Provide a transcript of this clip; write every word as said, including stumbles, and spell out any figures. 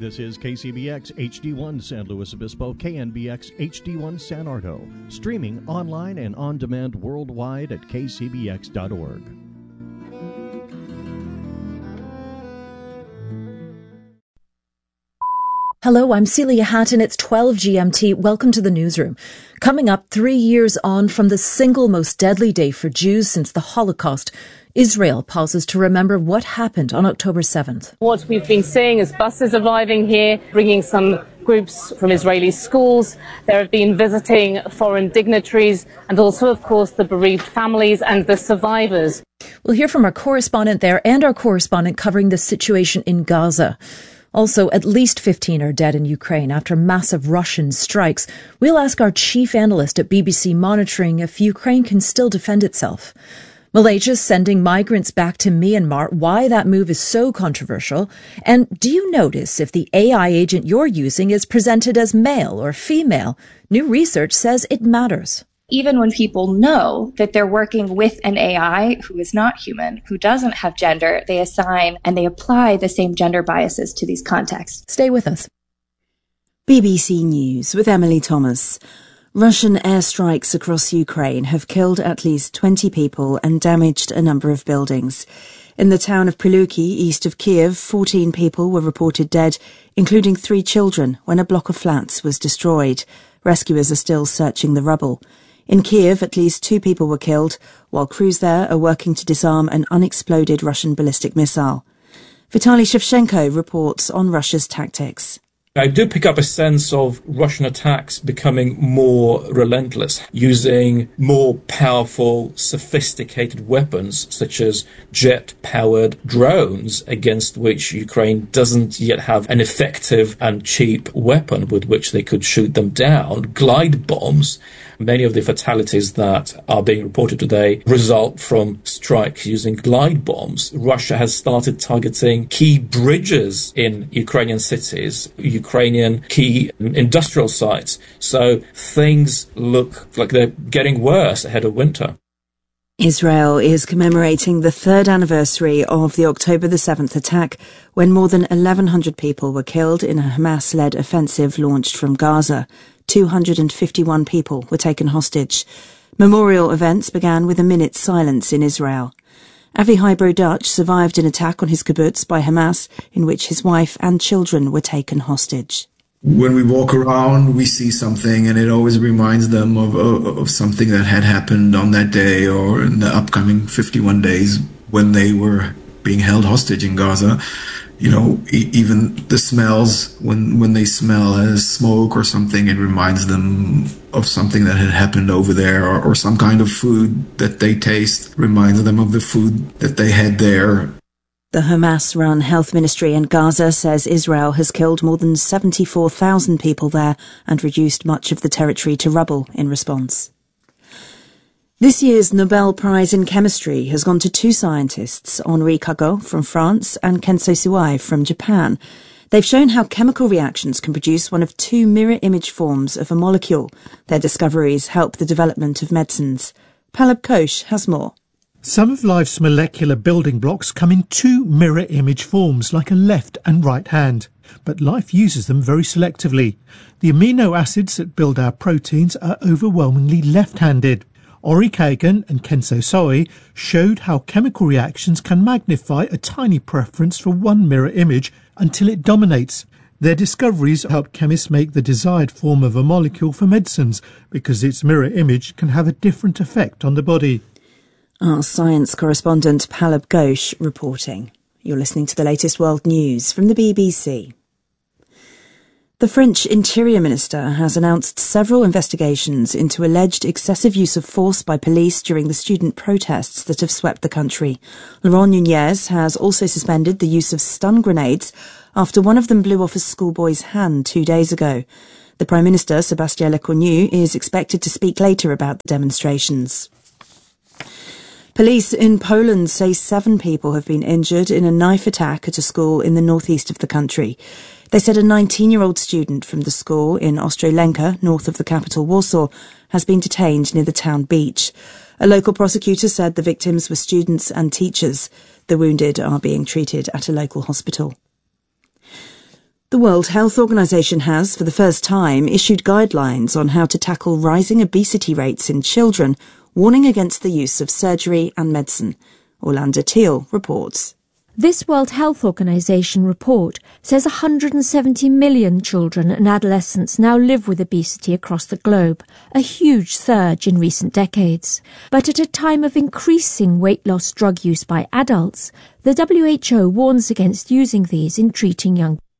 This is K C B X H D one San Luis Obispo, K N B X H D one San Ardo, streaming online and on demand worldwide at k c b x dot org. Hello, I'm Celia Hatton. It's twelve G M T. Welcome to the newsroom. Coming up, three years on from the single most deadly day for Jews since the Holocaust, Israel pauses to remember what happened on October seventh. What we've been seeing is buses arriving here, bringing some groups from Israeli schools. There have been visiting foreign dignitaries and also, of course, the bereaved families and the survivors. We'll hear from our correspondent there and our correspondent covering the situation in Gaza. Also, at least fifteen are dead in Ukraine after massive Russian strikes. We'll ask our chief analyst at B B C Monitoring if Ukraine can still defend itself. Malaysia's sending migrants back to Myanmar, why that move is so controversial. And do you notice if the A I agent you're using is presented as male or female? New research says it matters. Even when people know that they're working with an A I who is not human, who doesn't have gender, they assign and they apply the same gender biases to these contexts. Stay with us. B B C News with Emily Thomas. Russian airstrikes across Ukraine have killed at least twenty people and damaged a number of buildings. In the town of Pryluki, east of Kiev, fourteen people were reported dead, including three children, when a block of flats was destroyed. Rescuers are still searching the rubble. In Kiev, at least two people were killed, while crews there are working to disarm an unexploded Russian ballistic missile. Vitaly Shevchenko reports on Russia's tactics. I do pick up a sense of Russian attacks becoming more relentless, using more powerful, sophisticated weapons, such as jet-powered drones, against which Ukraine doesn't yet have an effective and cheap weapon with which they could shoot them down. Glide bombs. Many of the fatalities that are being reported today result from strikes using glide bombs. Russia has started targeting key bridges in Ukrainian cities, Ukrainian key industrial sites. So things look like they're getting worse ahead of winter. Israel is commemorating the third anniversary of the October the seventh attack, when more than eleven hundred people were killed in a Hamas-led offensive launched from Gaza. two hundred fifty-one people were taken hostage. Memorial events began with a minute's silence in Israel. Avichai Brodach survived an attack on his kibbutz by Hamas, in which his wife and children were taken hostage. When we walk around, we see something, and it always reminds them of, of, of something that had happened on that day or in the upcoming fifty-one days when they were being held hostage in Gaza. You know, e- even the smells, when, when they smell as smoke or something, it reminds them of something that had happened over there, or, or some kind of food that they taste reminds them of the food that they had there. The Hamas-run health ministry in Gaza says Israel has killed more than seventy-four thousand people there and reduced much of the territory to rubble in response. This year's Nobel Prize in Chemistry has gone to two scientists, Henri Cagot from France and Kenso Suai from Japan. They've shown how chemical reactions can produce one of two mirror-image forms of a molecule. Their discoveries help the development of medicines. Palab Kosh has more. Some of life's molecular building blocks come in two mirror-image forms, like a left and right hand. But life uses them very selectively. The amino acids that build our proteins are overwhelmingly left-handed. Ori Kagan and Kenso Soi showed how chemical reactions can magnify a tiny preference for one mirror image until it dominates. Their discoveries help chemists make the desired form of a molecule for medicines, because its mirror image can have a different effect on the body. Our science correspondent Palab Ghosh reporting. You're listening to the latest world news from the B B C. The French Interior Minister has announced several investigations into alleged excessive use of force by police during the student protests that have swept the country. Laurent Nunez has also suspended the use of stun grenades after one of them blew off a schoolboy's hand two days ago. The Prime Minister, Sébastien Lecornu, is expected to speak later about the demonstrations. Police in Poland say seven people have been injured in a knife attack at a school in the northeast of the country. They said a nineteen-year-old student from the school in Ostrolenka, north of the capital Warsaw, has been detained near the town beach. A local prosecutor said the victims were students and teachers. The wounded are being treated at a local hospital. The World Health Organization has, for the first time, issued guidelines on how to tackle rising obesity rates in children, warning against the use of surgery and medicine. Orlando Teal reports. This World Health Organization report says one hundred seventy million children and adolescents now live with obesity across the globe, a huge surge in recent decades. But at a time of increasing weight loss drug use by adults, the W H O warns against using these in treating young